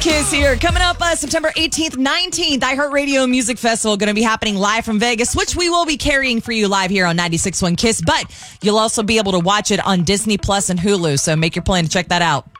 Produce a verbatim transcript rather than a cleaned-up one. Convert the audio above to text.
Kiss here. Coming up uh, September eighteenth, nineteenth, iHeartRadio Music Festival going to be happening live from Vegas, which we will be carrying for you live here on ninety-six point one Kiss. But you'll also be able to watch it on Disney Plus and Hulu. So make your plan to check that out.